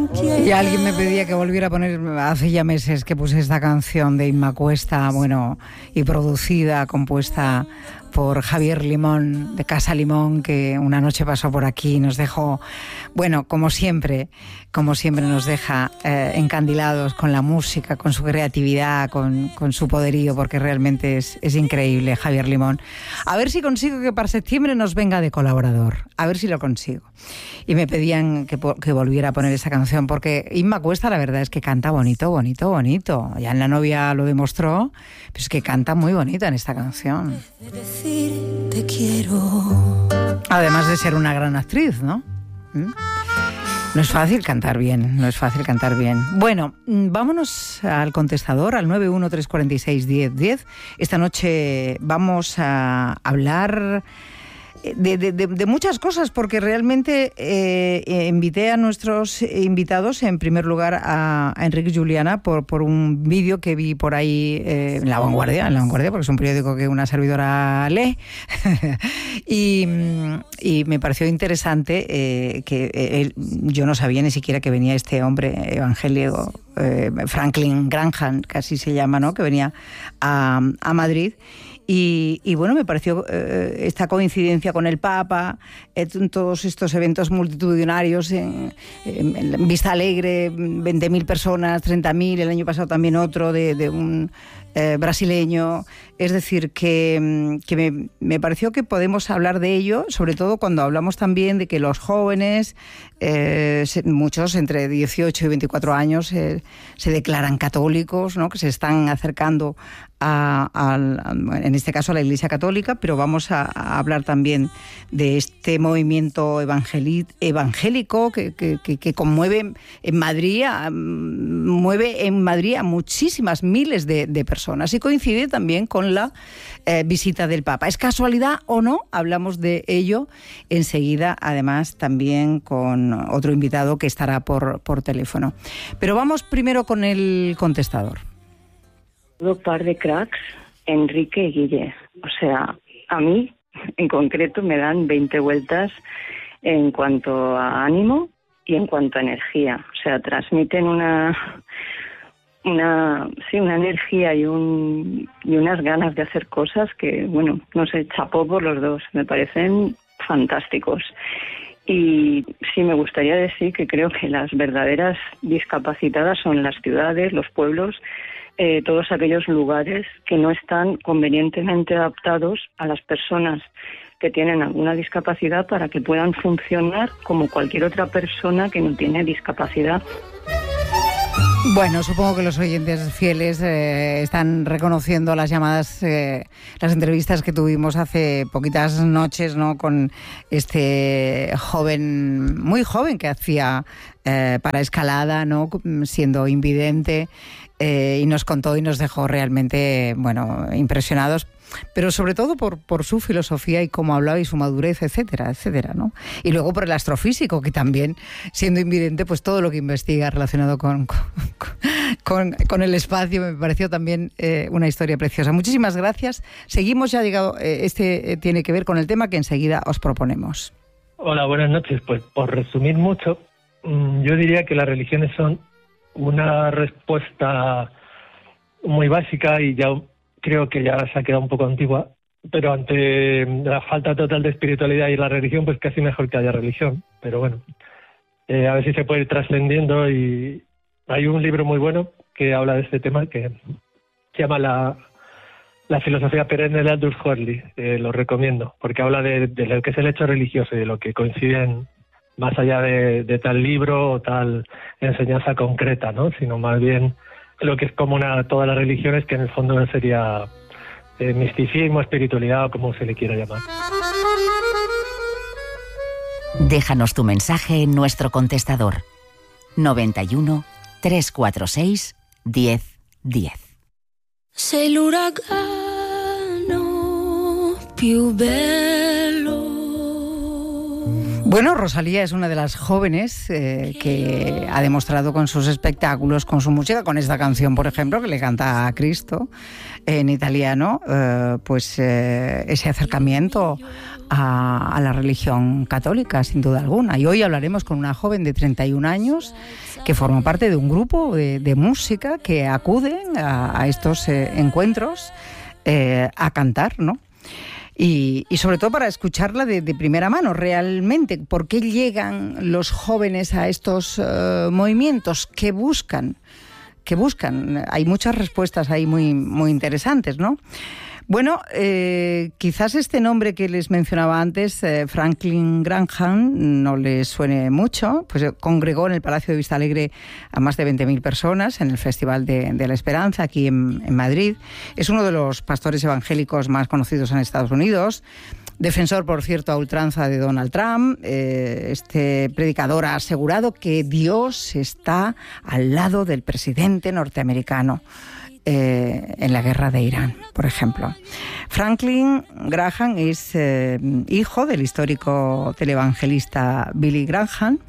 Y alguien me pedía que volviera a poner, hace ya meses que puse esta canción de Inma Cuesta, bueno, y producida, compuesta por Javier Limón, de Casa Limón, que una noche pasó por aquí y nos dejó, bueno, como siempre nos deja encandilados con la música, con su creatividad, con su poderío, porque realmente es increíble, Javier Limón. A ver si consigo que para septiembre nos venga de colaborador, a ver si lo consigo. Y me pedían que volviera a poner esa canción, porque Inma Cuesta, la verdad es que canta bonito, bonito, bonito. Ya en La novia lo demostró, pero es que canta muy bonito en esta canción. Te quiero. Además de ser una gran actriz, ¿no? No es fácil cantar bien, no es fácil cantar bien. Bueno, vámonos al contestador, al 913461010. Esta noche vamos a hablar de muchas cosas, porque realmente invité a nuestros invitados, en primer lugar a Enric Juliana, por un vídeo que vi por ahí en La Vanguardia, porque es un periódico que una servidora lee, y me pareció interesante que yo no sabía ni siquiera que venía este hombre evangélico, Franklin Graham, que así se llama, ¿no?, que venía a Madrid. Y bueno, me pareció esta coincidencia con el Papa, en todos estos eventos multitudinarios, en Vista Alegre, 20.000 personas, 30.000, el año pasado también otro de un brasileño. Es decir, que me pareció que podemos hablar de ello, sobre todo cuando hablamos también de que los jóvenes, muchos entre 18 y 24 años, se declaran católicos, ¿no?, que se están acercando en este caso a la Iglesia Católica, pero vamos a hablar también de este movimiento evangélico que conmueve en Madrid, mueve en Madrid a muchísimas miles de personas, y coincide también con la visita del Papa. ¿Es casualidad o no? Hablamos de ello enseguida, además también con otro invitado que estará por teléfono. Pero vamos primero con el contestador. Un par de cracks, Enrique y Guille. O sea, a mí en concreto me dan 20 vueltas en cuanto a ánimo y en cuanto a energía. O sea, transmiten una energía y unas ganas de hacer cosas que, bueno, no sé, chapó por los dos. Me parecen fantásticos. Y sí, me gustaría decir que creo que las verdaderas discapacitadas son las ciudades, los pueblos, todos aquellos lugares que no están convenientemente adaptados a las personas que tienen alguna discapacidad para que puedan funcionar como cualquier otra persona que no tiene discapacidad. Bueno, supongo que los oyentes fieles están reconociendo las llamadas, las entrevistas que tuvimos hace poquitas noches, ¿no?, con este joven, muy joven, que hacía paraescalada, ¿no?, siendo invidente, y nos contó y nos dejó realmente, bueno, impresionados, pero sobre todo por su filosofía y cómo hablaba y su madurez, etcétera, etcétera, ¿no? Y luego por el astrofísico, que también, siendo invidente, pues todo lo que investiga relacionado con el espacio me pareció también una historia preciosa. Muchísimas gracias. Seguimos, ya ha llegado, tiene que ver con el tema que enseguida os proponemos. Hola, buenas noches. Pues por resumir mucho, yo diría que las religiones son una respuesta muy básica, y ya creo que ya se ha quedado un poco antigua, pero ante la falta total de espiritualidad y la religión, pues casi mejor que haya religión. Pero bueno, a ver si se puede ir trascendiendo. Y hay un libro muy bueno que habla de este tema, que se llama La filosofía perenne de Aldous Huxley. Lo recomiendo, porque habla de lo que es el hecho religioso y de lo que coinciden más allá de tal libro o tal enseñanza concreta, ¿no?, sino más bien lo que es común a todas las religiones, que en el fondo sería misticismo, espiritualidad, o como se le quiera llamar. Déjanos tu mensaje en nuestro contestador 91 346 1010. Sei l'uragano più bello Bueno, Rosalía es una de las jóvenes que ha demostrado con sus espectáculos, con su música, con esta canción, por ejemplo, que le canta a Cristo en italiano, ese acercamiento a la religión católica, sin duda alguna. Y hoy hablaremos con una joven de 31 años que forma parte de un grupo de música que acuden a estos encuentros a cantar, ¿no? Y sobre todo para escucharla de primera mano, realmente. ¿Por qué llegan los jóvenes a estos movimientos? ¿Qué buscan? Hay muchas respuestas ahí muy, muy interesantes, ¿no? Bueno, quizás este nombre que les mencionaba antes, Franklin Graham, no les suene mucho, pues congregó en el Palacio de Vistalegre a más de 20.000 personas en el Festival de la Esperanza, aquí en Madrid. Es uno de los pastores evangélicos más conocidos en Estados Unidos, defensor, por cierto, a ultranza de Donald Trump. Este predicador ha asegurado que Dios está al lado del presidente norteamericano en la guerra de Irán, por ejemplo. Franklin Graham es hijo del histórico televangelista Billy Graham,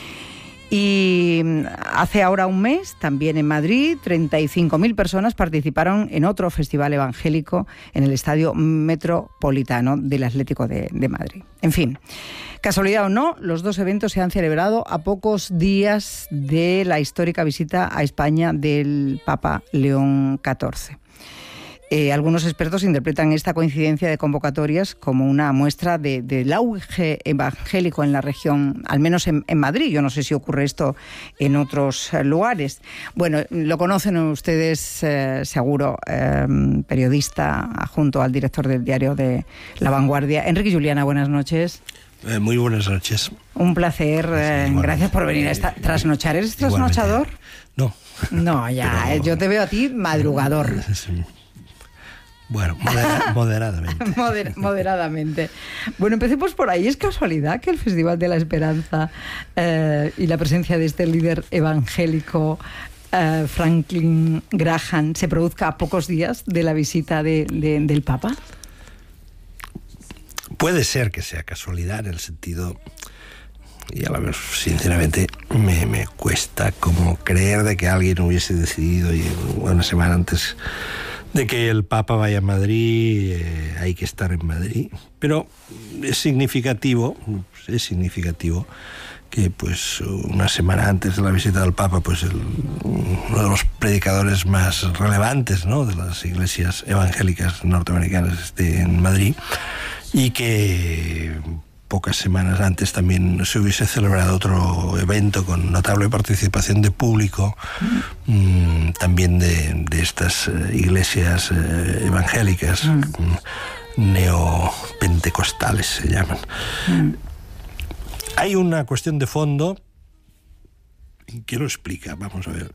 y hace ahora un mes, también en Madrid, 35.000 personas participaron en otro festival evangélico en el Estadio Metropolitano del Atlético de Madrid. En fin, casualidad o no, los dos eventos se han celebrado a pocos días de la histórica visita a España del Papa León XIV. Algunos expertos interpretan esta coincidencia de convocatorias como una muestra del auge evangélico en la región, al menos en Madrid. Yo no sé si ocurre esto en otros lugares. Bueno, lo conocen ustedes seguro, periodista adjunto al director del diario de La Vanguardia. Enrique Juliana, buenas noches. Muy buenas noches. Un placer, gracias por venir a trasnochar. ¿Eres trasnochador? No. No, ya, pero yo te veo a ti madrugador. Bueno, moderadamente. Moderadamente. Bueno, empecemos por ahí. ¿Es casualidad que el Festival de la Esperanza y la presencia de este líder evangélico, Franklin Graham, se produzca a pocos días de la visita del Papa? Puede ser que sea casualidad, en el sentido, y a la vez, sinceramente, me cuesta como creer de que alguien hubiese decidido, y una semana antes de que el Papa vaya a Madrid, hay que estar en Madrid. Pero es significativo que pues una semana antes de la visita del Papa, pues uno de los predicadores más relevantes, ¿no?, de las iglesias evangélicas norteamericanas esté en Madrid, y que pocas semanas antes también se hubiese celebrado otro evento con notable participación de público, también de estas iglesias evangélicas, neopentecostales se llaman. Hay una cuestión de fondo que lo explica. Vamos a ver.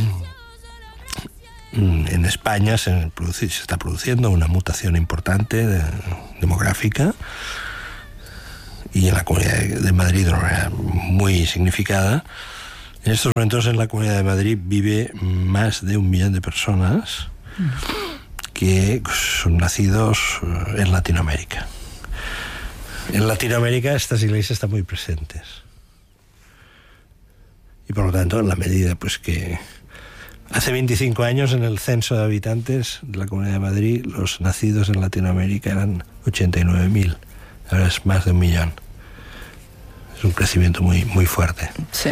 En España se está produciendo una mutación importante demográfica, y en la Comunidad de Madrid de una manera muy significada. En estos momentos en la Comunidad de Madrid vive más de 1 millón de personas que son nacidos en Latinoamérica. En Latinoamérica estas iglesias están muy presentes. Y por lo tanto, en la medida pues que hace 25 años en el censo de habitantes de la Comunidad de Madrid, los nacidos en Latinoamérica eran 89.000. Ahora es más de 1 millón. Es un crecimiento muy, muy fuerte. Sí.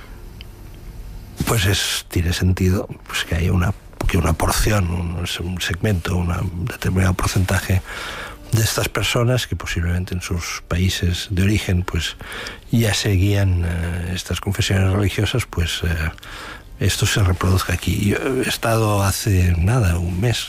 Pues tiene sentido pues que haya una porción, un segmento, un determinado porcentaje de estas personas que posiblemente en sus países de origen pues ya seguían estas confesiones religiosas, pues esto se reproduzca aquí. Yo he estado hace un mes,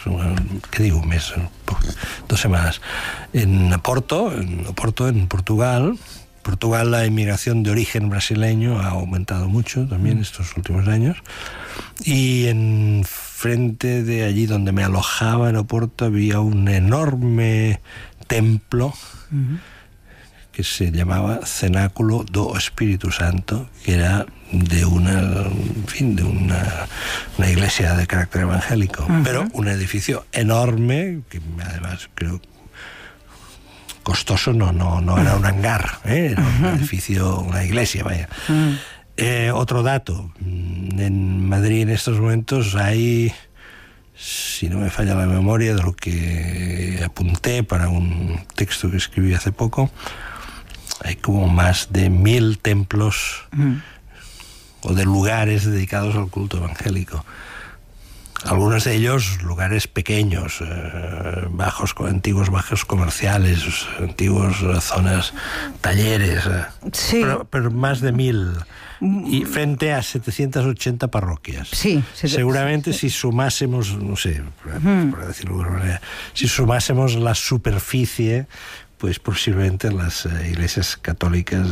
2 semanas, en Oporto, en Portugal. Portugal, la inmigración de origen brasileño ha aumentado mucho también estos últimos años, y frente de allí donde me alojaba en Oporto había un enorme templo que se llamaba Cenáculo do Espíritu Santo, que era de una iglesia de carácter evangélico, pero un edificio enorme, que además creo costoso, no era un hangar, era un edificio, una iglesia, vaya. Otro dato, en Madrid en estos momentos hay, si no me falla la memoria, de lo que apunté para un texto que escribí hace poco, hay como más de 1.000 templos o de lugares dedicados al culto evangélico. Algunos de ellos lugares pequeños, antiguos bajos comerciales, antiguas zonas, talleres, sí. pero más de 1.000, y frente a 780 parroquias. Sí, seguramente si sumásemos, no sé, por decirlo de alguna manera, si sumásemos la superficie, pues posiblemente las iglesias católicas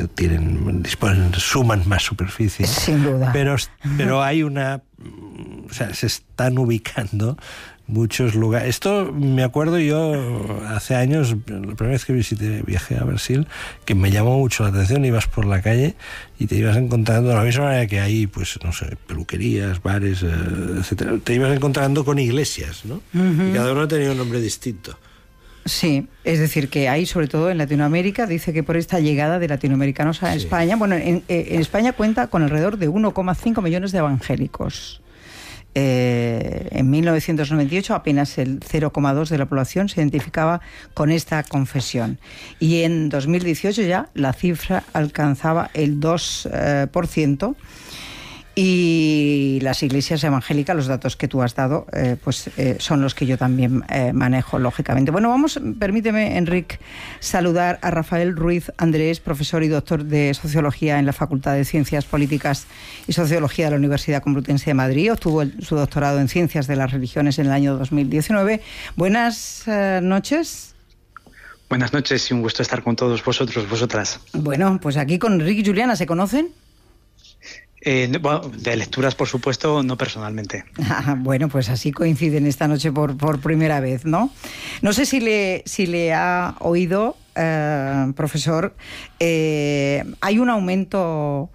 suman más superficie. Sin duda. Pero hay una... O sea, se están ubicando muchos lugares. Esto me acuerdo yo hace años, la primera vez que viajé a Brasil, que me llamó mucho la atención. Ibas por la calle y te ibas encontrando, de la misma manera que hay, pues, no sé, peluquerías, bares, etcétera, te ibas encontrando con iglesias, ¿no? Y cada uno tenía un nombre distinto. Sí, es decir, que hay, sobre todo en Latinoamérica, dice que por esta llegada de latinoamericanos a España, bueno, en España cuenta con alrededor de 1,5 millones de evangélicos. En 1998 apenas el 0,2% de la población se identificaba con esta confesión. Y en 2018 ya la cifra alcanzaba el 2%. Y las iglesias evangélicas, los datos que tú has dado, son los que yo también manejo, lógicamente. Bueno, permíteme, Enric, saludar a Rafael Ruiz Andrés, profesor y doctor de Sociología en la Facultad de Ciencias Políticas y Sociología de la Universidad Complutense de Madrid. Obtuvo su doctorado en Ciencias de las Religiones en el año 2019. Buenas noches. Buenas noches y un gusto estar con todos vosotras. Bueno, pues aquí con Enric y Juliana, ¿se conocen? De lecturas, por supuesto, no personalmente. Bueno, pues así coinciden esta noche por primera vez, ¿no? No sé si le ha oído, profesor, hay un aumento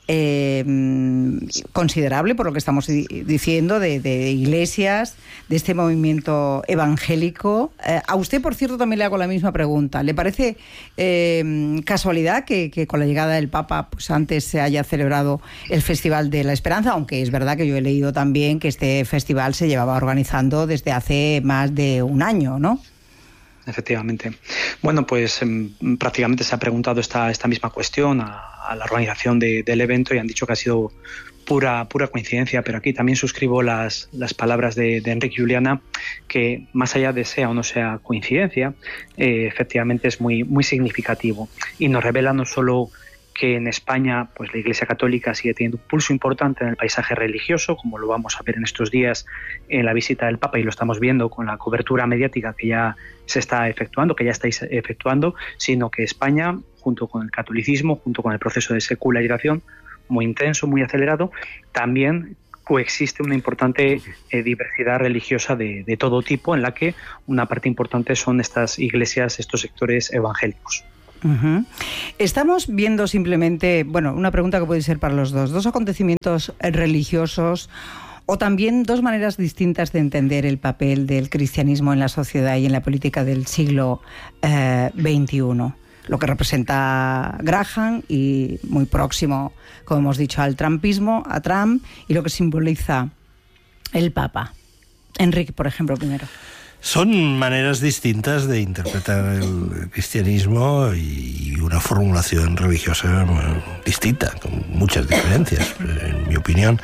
considerable, por lo que estamos diciendo, de iglesias, de este movimiento evangélico. A usted, por cierto, también le hago la misma pregunta. ¿Le parece casualidad que con la llegada del Papa, pues antes se haya celebrado el Festival de la Esperanza? Aunque es verdad que yo he leído también que este festival se llevaba organizando desde hace más de un año, ¿no? Efectivamente. Bueno, pues prácticamente se ha preguntado esta misma cuestión a la organización del evento y han dicho que ha sido pura coincidencia, pero aquí también suscribo las palabras de Enric y Juliana, que más allá de sea o no sea coincidencia, efectivamente es muy, muy significativo y nos revela no solo que en España pues la Iglesia Católica sigue teniendo un pulso importante en el paisaje religioso, como lo vamos a ver en estos días en la visita del Papa, y lo estamos viendo con la cobertura mediática que ya se está efectuando, que ya estáis efectuando, sino que España, junto con el catolicismo, junto con el proceso de secularización muy intenso, muy acelerado, también coexiste una importante diversidad religiosa de todo tipo, en la que una parte importante son estas iglesias, estos sectores evangélicos. Uh-huh. Estamos viendo simplemente, bueno, una pregunta que puede ser para los dos acontecimientos religiosos o también dos maneras distintas de entender el papel del cristianismo en la sociedad y en la política del siglo XXI. Lo que representa Graham y muy próximo, como hemos dicho, al trumpismo, a Trump, y lo que simboliza el Papa. Enrique, por ejemplo, primero. Son maneras distintas de interpretar el cristianismo y una formulación religiosa distinta, con muchas diferencias. En mi opinión,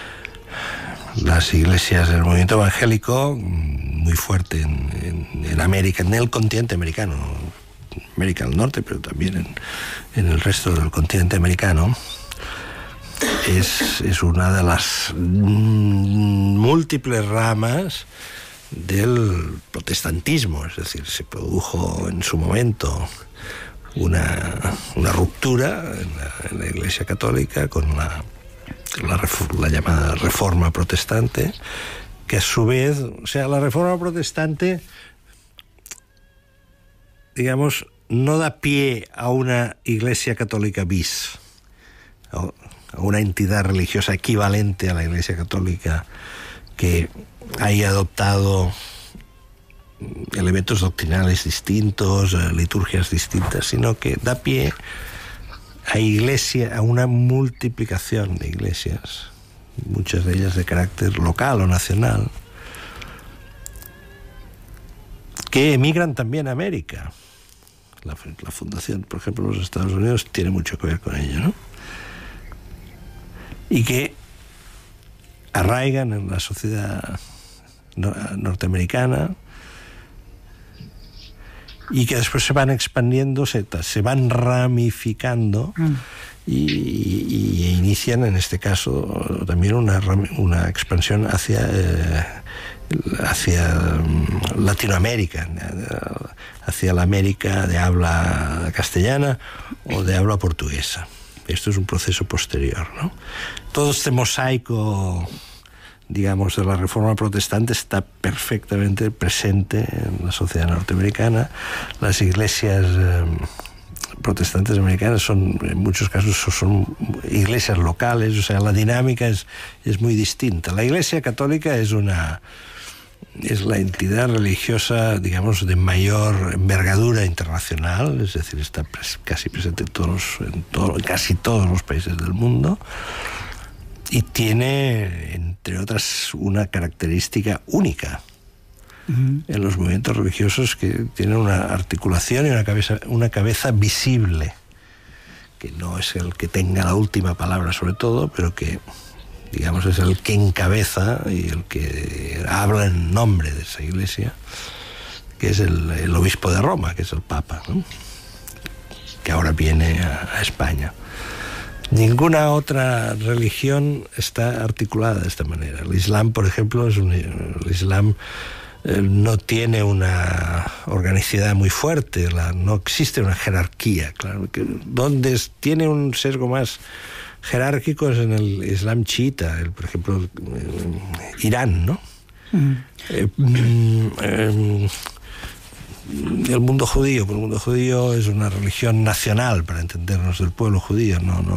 las iglesias del movimiento evangélico, muy fuerte en América, en el continente americano, América del Norte, pero también en el resto del continente americano, es una de las múltiples ramas del protestantismo. Es decir, se produjo en su momento una ruptura en la Iglesia Católica con la llamada Reforma Protestante, que a su vez, o sea, la Reforma Protestante, digamos, no da pie a una Iglesia Católica bis, a una entidad religiosa equivalente a la Iglesia Católica que haya adoptado elementos doctrinales distintos, liturgias distintas, sino que da pie a una multiplicación de iglesias, muchas de ellas de carácter local o nacional, que emigran también a América. La fundación, por ejemplo, en los Estados Unidos tiene mucho que ver con ello, ¿no? Y que arraigan en la sociedad norteamericana y que después se van expandiendo, se van ramificando y inician, en este caso, también una expansión hacia Latinoamérica, hacia la América de habla castellana o de habla portuguesa. Esto es un proceso posterior, ¿no? Todo este mosaico, digamos, de la Reforma Protestante está perfectamente presente en la sociedad norteamericana. Las iglesias protestantes americanas son, en muchos casos, son iglesias locales, o sea, la dinámica es muy distinta. La Iglesia Católica es la entidad religiosa, digamos, de mayor envergadura internacional, es decir, está casi presente en casi todos los países del mundo, y tiene, entre otras, una característica única en los movimientos religiosos, que tienen una articulación y una cabeza visible, que no es el que tenga la última palabra sobre todo, pero que, digamos, es el que encabeza y el que habla en nombre de esa iglesia, que es el obispo de Roma, que es el Papa, ¿no? Que ahora viene a España. Ninguna otra religión está articulada de esta manera. El Islam, por ejemplo, el Islam no tiene una organicidad muy fuerte, no existe una jerarquía, claro, que donde tiene un sesgo más jerárquico es en el Islam chiita, por ejemplo, Irán, ¿no? El mundo judío es una religión nacional, para entendernos, del pueblo judío.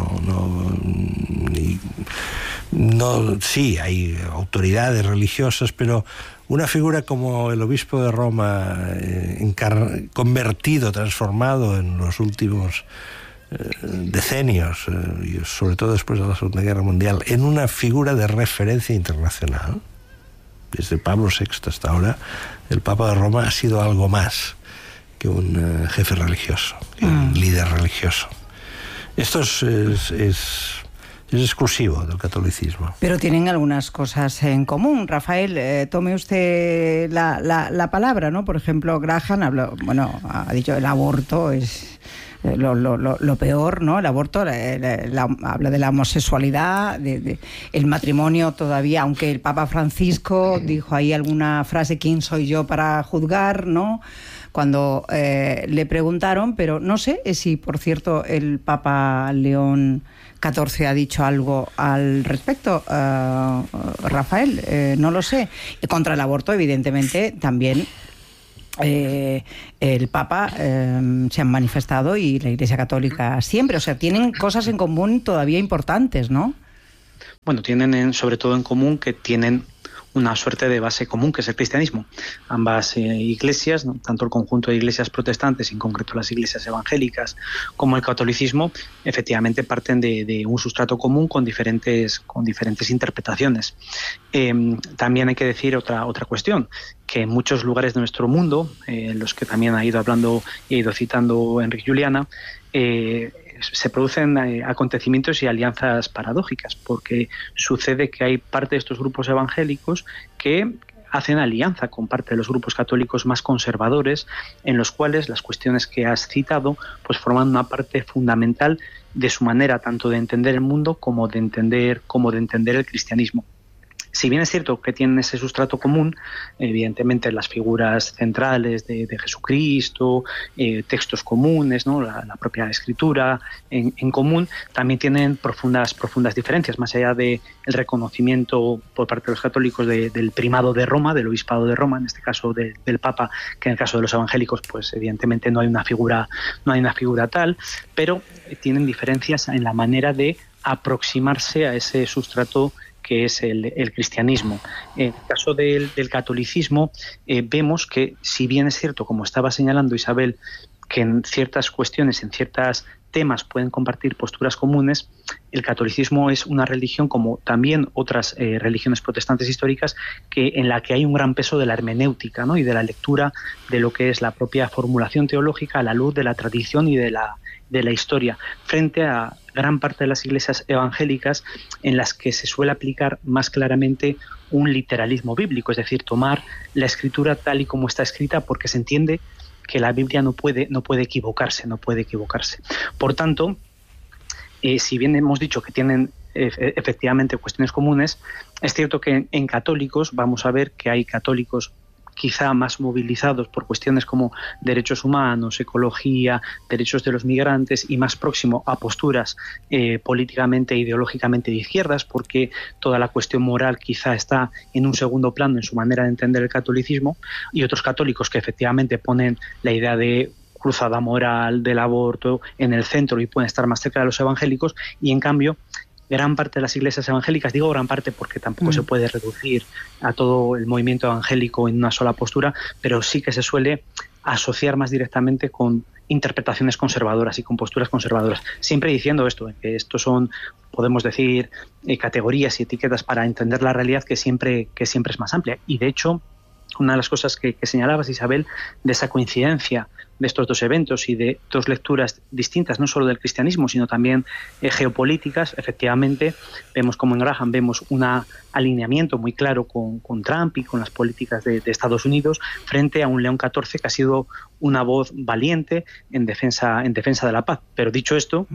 Sí, hay autoridades religiosas, pero una figura como el obispo de Roma, convertido, transformado en los últimos decenios, y sobre todo después de la Segunda Guerra Mundial, en una figura de referencia internacional. Desde Pablo VI hasta ahora, el Papa de Roma ha sido algo más que un jefe religioso, que un líder religioso. Esto es exclusivo del catolicismo. Pero tienen algunas cosas en común. Rafael, tome usted la palabra, ¿no? Por ejemplo, Graham ha dicho el aborto es lo peor, ¿no? El aborto habla de la homosexualidad, el matrimonio todavía, aunque el Papa Francisco dijo ahí alguna frase, ¿quién soy yo para juzgar?, ¿no?, cuando le preguntaron, pero no sé si, por cierto, el Papa León XIV ha dicho algo al respecto, Rafael, no lo sé. Contra el aborto, evidentemente, también el Papa se han manifestado, y la Iglesia Católica siempre. O sea, tienen cosas en común todavía importantes, ¿no? Bueno, tienen sobre todo en común que tienen una suerte de base común, que es el cristianismo. Ambas iglesias, ¿no?, tanto el conjunto de iglesias protestantes, en concreto las iglesias evangélicas, como el catolicismo, efectivamente parten de un sustrato común con diferentes interpretaciones. También hay que decir otra cuestión, que en muchos lugares de nuestro mundo, en los que también ha ido hablando y ha ido citando Enric Juliana, se producen acontecimientos y alianzas paradójicas, porque sucede que hay parte de estos grupos evangélicos que hacen alianza con parte de los grupos católicos más conservadores, en los cuales las cuestiones que has citado pues forman una parte fundamental de su manera tanto de entender el mundo como de entender el cristianismo. Si bien es cierto que tienen ese sustrato común, evidentemente las figuras centrales de Jesucristo, textos comunes, ¿no?, la propia escritura en común, también tienen profundas diferencias, más allá del reconocimiento por parte de los católicos del primado de Roma, del obispado de Roma, en este caso del Papa, que en el caso de los evangélicos, pues evidentemente no hay una figura tal, pero tienen diferencias en la manera de aproximarse a ese sustrato que es el cristianismo. En el caso del catolicismo, vemos que, si bien es cierto, como estaba señalando Isabel, que en ciertas cuestiones, en ciertos temas pueden compartir posturas comunes, el catolicismo es una religión, como también otras religiones protestantes históricas, en la que hay un gran peso de la hermenéutica, ¿no? Y de la lectura de lo que es la propia formulación teológica a la luz de la tradición y de la historia, frente a gran parte de las iglesias evangélicas en las que se suele aplicar más claramente un literalismo bíblico, es decir, tomar la escritura tal y como está escrita, porque se entiende que la Biblia no puede equivocarse. Por tanto, si bien hemos dicho que tienen efectivamente cuestiones comunes, es cierto que en católicos vamos a ver que hay católicos quizá más movilizados por cuestiones como derechos humanos, ecología, derechos de los migrantes, y más próximo a posturas políticamente e ideológicamente de izquierdas, porque toda la cuestión moral quizá está en un segundo plano en su manera de entender el catolicismo, y otros católicos que efectivamente ponen la idea de cruzada moral, del aborto en el centro y pueden estar más cerca de los evangélicos, y en cambio gran parte de las iglesias evangélicas, digo gran parte porque tampoco se puede reducir a todo el movimiento evangélico en una sola postura, pero sí que se suele asociar más directamente con interpretaciones conservadoras y con posturas conservadoras, siempre diciendo esto, que estos son, podemos decir, categorías y etiquetas para entender la realidad que siempre es más amplia. Y de hecho, una de las cosas que señalabas, Isabel, de esa coincidencia de estos dos eventos y de dos lecturas distintas, no solo del cristianismo, sino también geopolíticas, efectivamente, vemos como en Graham vemos un alineamiento muy claro con Trump y con las políticas de Estados Unidos frente a un León XIV que ha sido una voz valiente en defensa de la paz. Pero dicho esto,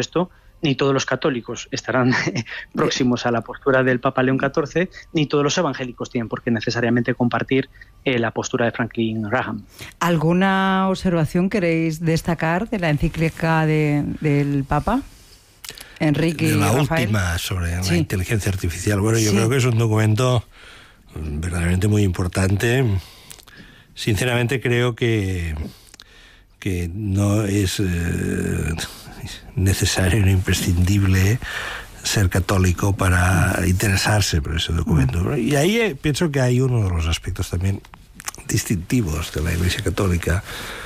ni todos los católicos estarán próximos a la postura del Papa León XIV, ni todos los evangélicos tienen por qué necesariamente compartir la postura de Franklin Graham. ¿Alguna observación queréis destacar de la encíclica del Papa? Enrique de la y Rafael. Última sobre la inteligencia artificial. Bueno, yo creo que es un documento verdaderamente muy importante. Sinceramente creo que no es necesario ni imprescindible ser católico para interesarse por ese documento. Y ahí pienso que hay uno de los aspectos también distintivos de la Iglesia Católica.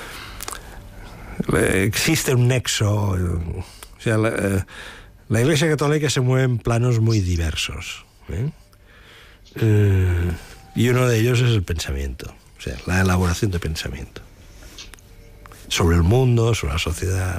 Existe un nexo, o sea, la Iglesia Católica se mueve en planos muy diversos, y uno de ellos es el pensamiento, o sea, la elaboración de pensamiento sobre el mundo, sobre la sociedad.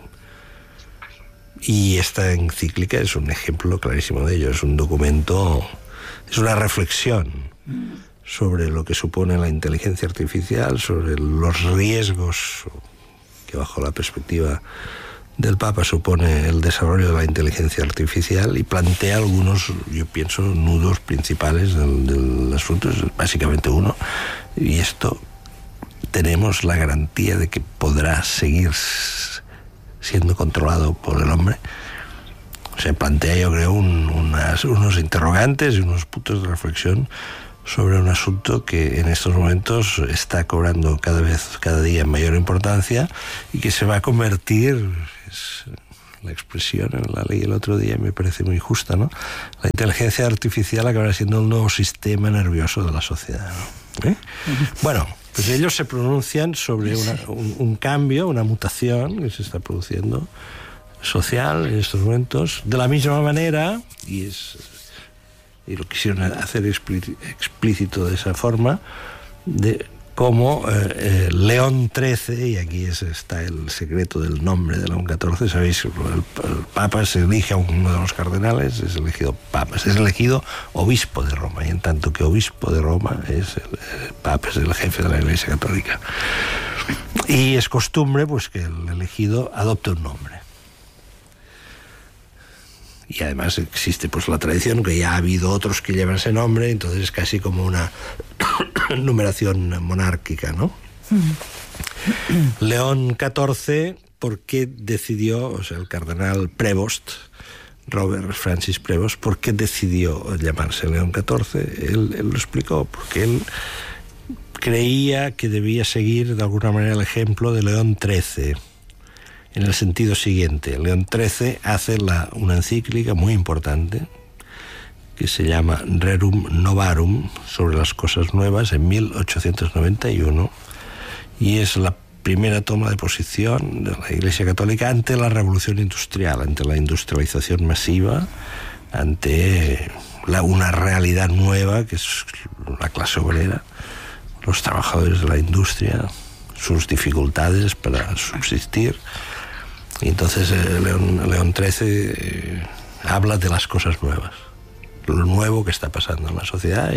Y esta encíclica es un ejemplo clarísimo de ello. Es un documento, es una reflexión sobre lo que supone la inteligencia artificial, sobre los riesgos que bajo la perspectiva del Papa supone el desarrollo de la inteligencia artificial, y plantea algunos, yo pienso, nudos principales del asunto. Es básicamente uno, y esto tenemos la garantía de que podrá seguir siendo controlado por el hombre. Se plantea, yo creo, unos interrogantes y unos puntos de reflexión sobre un asunto que en estos momentos está cobrando cada día mayor importancia, y que se va a convertir, es la expresión en la ley el otro día me parece muy justa, ¿no? La inteligencia artificial acabará siendo un nuevo sistema nervioso de la sociedad, ¿no? Bueno, pues ellos se pronuncian sobre un cambio, una mutación que se está produciendo social en estos momentos, de la misma manera, y lo quisieron hacer explícito de esa forma, de cómo León XIII, y aquí está el secreto del nombre de León XIV, sabéis, el Papa se elige a uno de los cardenales, es elegido Papa, es elegido obispo de Roma, y en tanto que obispo de Roma es el Papa, es el jefe de la Iglesia Católica. Y es costumbre pues que el elegido adopte un nombre. Y además existe pues la tradición que ya ha habido otros que llevan ese nombre, entonces es casi como una numeración monárquica, ¿no? León XIV, ¿por qué decidió, o sea, el cardenal Prevost, Robert Francis Prevost, por qué decidió llamarse León XIV? Él lo explicó, porque él creía que debía seguir de alguna manera el ejemplo de León XIII, en el sentido siguiente. León XIII hace una encíclica muy importante que se llama Rerum Novarum, sobre las cosas nuevas, en 1891, y es la primera toma de posición de la Iglesia Católica ante la revolución industrial, ante la industrialización masiva, ante una realidad nueva que es la clase obrera, los trabajadores de la industria, sus dificultades para subsistir. Y entonces León XIII habla de las cosas nuevas, lo nuevo que está pasando en la sociedad,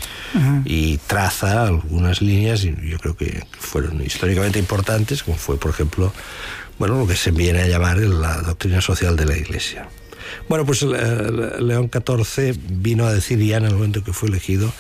y traza algunas líneas, y yo creo que fueron históricamente importantes, como fue, por ejemplo, lo que se viene a llamar la doctrina social de la Iglesia. Bueno, pues León XIV vino a decir ya en el momento que fue elegido: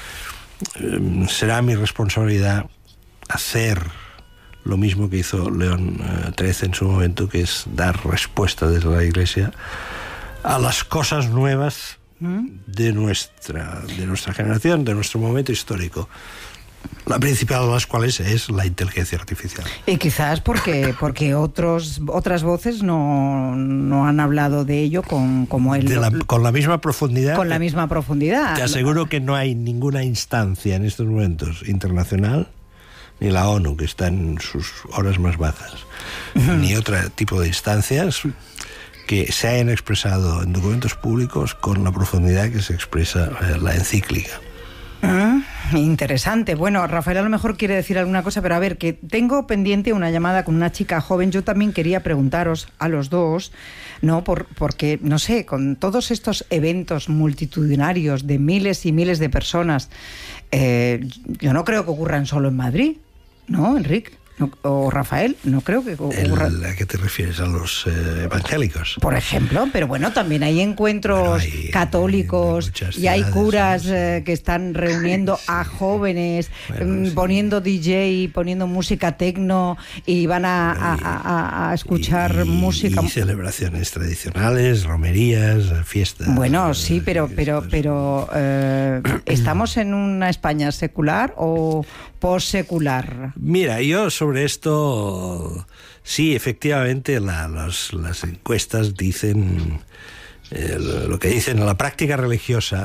será mi responsabilidad hacer lo mismo que hizo León XIII en su momento, que es dar respuesta desde la Iglesia a las cosas nuevas de nuestra generación, de nuestro momento histórico. La principal de las cuales es la inteligencia artificial. Y quizás porque otras voces no han hablado de ello como él. Con la misma profundidad. Con la misma profundidad. Te aseguro que no hay ninguna instancia en estos momentos internacional, ni la ONU, que está en sus horas más bajas, ni otro tipo de instancias que se hayan expresado en documentos públicos con la profundidad que se expresa la encíclica. Interesante. Bueno, Rafael a lo mejor quiere decir alguna cosa, pero a ver, que tengo pendiente una llamada con una chica joven. Yo también quería preguntaros a los dos, ¿no? Porque, no sé, con todos estos eventos multitudinarios de miles y miles de personas, yo no creo que ocurran solo en Madrid, ¿no, Enrique? O Rafael, no creo que ocurra. ¿A qué te refieres? ¿A los evangélicos? Por ejemplo, pero bueno, también hay encuentros católicos y hay curas que están reuniendo a jóvenes, poniendo DJ, poniendo música tecno, y van a escuchar música. Y celebraciones tradicionales, romerías, fiestas. Bueno, sí, pero ¿estamos en una España secular o postsecular? Mira, yo sobre esto, sí, efectivamente, las encuestas dicen lo que dicen: la práctica religiosa,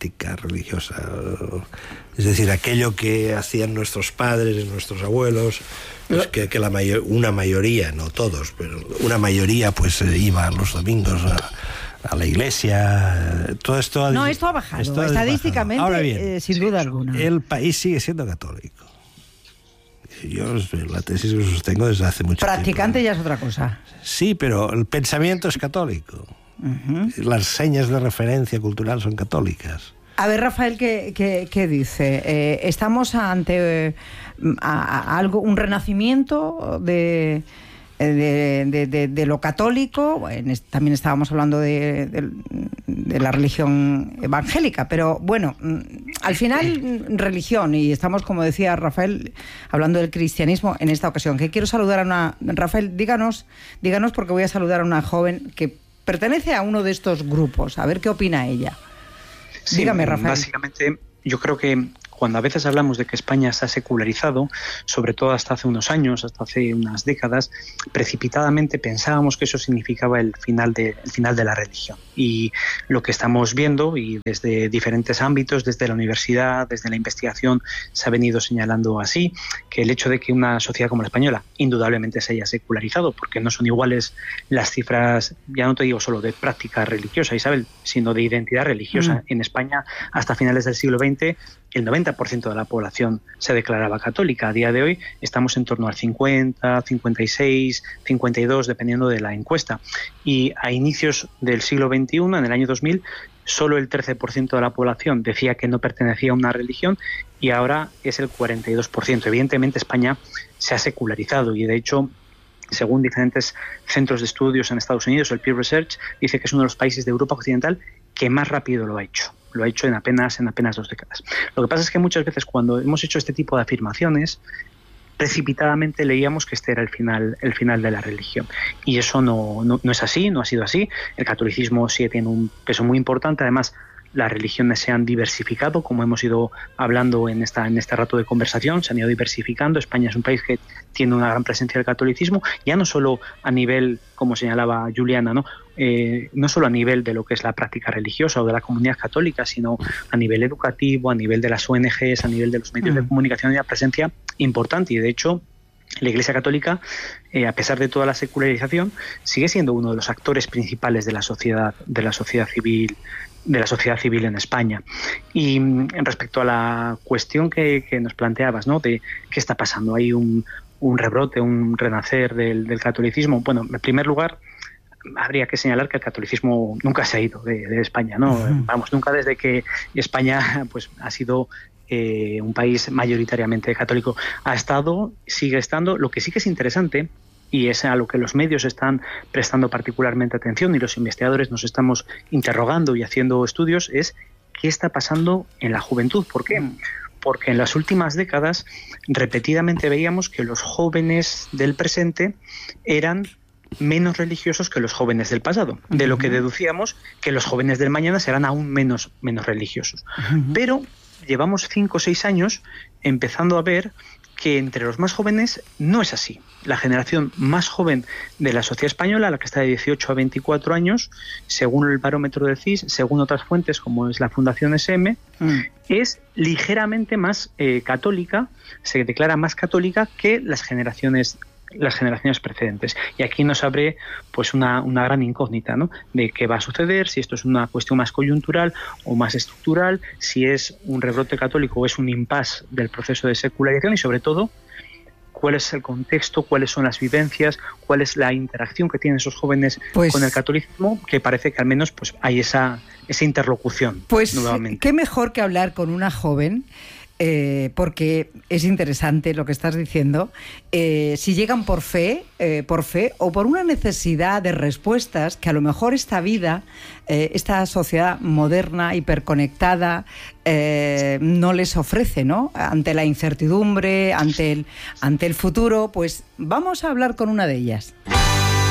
es decir, aquello que hacían nuestros padres, nuestros abuelos, pues que una mayoría, no todos, pero una mayoría pues iba los domingos a la iglesia. Todo esto esto ha bajado estadísticamente. Ahora bien, sin duda alguna. El país sigue siendo católico. Yo la tesis que sostengo desde hace mucho tiempo. Practicante ya es otra cosa. Sí, pero el pensamiento es católico. Las señas de referencia cultural son católicas. A ver, Rafael, ¿qué dice? ¿Estamos ante algo, un renacimiento de lo católico? Bueno, también estábamos hablando de la religión evangélica, pero bueno, al final religión, y estamos, como decía Rafael, hablando del cristianismo en esta ocasión. Que quiero saludar a Rafael, díganos porque voy a saludar a una joven que pertenece a uno de estos grupos, a ver qué opina ella. Sí, dígame, Rafael. Básicamente, yo creo que cuando a veces hablamos de que España se ha secularizado, sobre todo hasta hace unos años, hasta hace unas décadas, precipitadamente pensábamos que eso significaba el final de la religión. Y lo que estamos viendo, y desde diferentes ámbitos, desde la universidad, desde la investigación, se ha venido señalando así, que el hecho de que una sociedad como la española indudablemente se haya secularizado, porque no son iguales las cifras, ya no te digo solo de práctica religiosa, Isabel, sino de identidad religiosa. En España, hasta finales del siglo XX, el 90% de la población se declaraba católica. A día de hoy estamos en torno al 50, 56, 52, dependiendo de la encuesta. Y a inicios del siglo XXI, en el año 2000, solo el 13% de la población decía que no pertenecía a una religión, y ahora es el 42%. Evidentemente España se ha secularizado, y de hecho, según diferentes centros de estudios en Estados Unidos, el Pew Research dice que es uno de los países de Europa Occidental que más rápido lo ha hecho. Lo ha hecho en apenas 2 décadas. Lo que pasa es que muchas veces cuando hemos hecho este tipo de afirmaciones, precipitadamente leíamos que este era el final de la religión. Y eso no es así, no ha sido así. El catolicismo sí tiene un peso muy importante. Además, las religiones se han diversificado, como hemos ido hablando en este rato de conversación, se han ido diversificando. España es un país que tiene una gran presencia del catolicismo, ya no solo a nivel, como señalaba Juliana, ¿no?, no solo a nivel de lo que es la práctica religiosa o de la comunidad católica, sino a nivel educativo, a nivel de las ONGs, a nivel de los medios de comunicación, y una presencia importante. Y de hecho, la Iglesia Católica, a pesar de toda la secularización, sigue siendo uno de los actores principales de la sociedad civil en España. Y respecto a la cuestión que nos planteabas, ¿no?, de qué está pasando, hay un rebrote, un renacer del catolicismo. Bueno, en primer lugar, habría que señalar que el catolicismo nunca se ha ido de España, ¿no? Vamos, nunca desde que España pues ha sido un país mayoritariamente católico. Ha estado, sigue estando. Lo que sí que es interesante, y es a lo que los medios están prestando particularmente atención y los investigadores nos estamos interrogando y haciendo estudios, es qué está pasando en la juventud. ¿Por qué? Porque en las últimas décadas repetidamente veíamos que los jóvenes del presente eran menos religiosos que los jóvenes del pasado, de lo que deducíamos que los jóvenes del mañana serán aún menos religiosos. Pero llevamos 5 o 6 años empezando a ver que entre los más jóvenes no es así. La generación más joven de la sociedad española, la que está de 18 a 24 años, según el barómetro del CIS, según otras fuentes como es la Fundación SM, es ligeramente más católica, se declara más católica que las generaciones precedentes. Y aquí nos abre pues una gran incógnita, ¿no?, de qué va a suceder, si esto es una cuestión más coyuntural o más estructural, si es un rebrote católico o es un impasse del proceso de secularización, y sobre todo cuál es el contexto, cuáles son las vivencias, cuál es la interacción que tienen esos jóvenes con el catolicismo, que parece que al menos pues hay esa interlocución. Pues nuevamente. Qué mejor que hablar con una joven, porque es interesante lo que estás diciendo. Si llegan por fe o por una necesidad de respuestas que a lo mejor esta vida, esta sociedad moderna, hiperconectada, no les ofrece, ¿no? Ante la incertidumbre, ante el futuro, pues vamos a hablar con una de ellas.